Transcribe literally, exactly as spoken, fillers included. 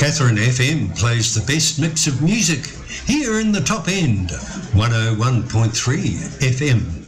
Catherine F M plays the best mix of music here in the top end, one oh one point three F M.